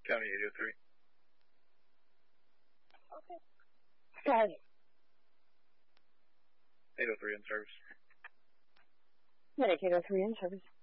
County 803. Okay. Go ahead. 803 in service. Medic 803 in service.